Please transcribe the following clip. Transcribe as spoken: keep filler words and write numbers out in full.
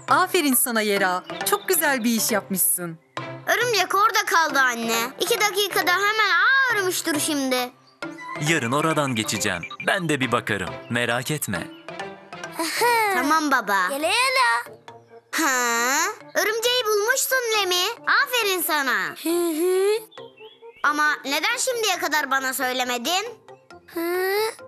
Aferin sana Yera. Çok güzel bir iş yapmışsın. Örümcek orada kaldı anne. İki dakikada hemen ağırmıştır şimdi. Yarın oradan geçeceğim. Ben de bir bakarım. Merak etme. Tamam baba. Yala yala. Ha? Örümceği bulmuşsun Lemi. Aferin sana. Hı hı. Ama neden şimdiye kadar bana söylemedin? Hı.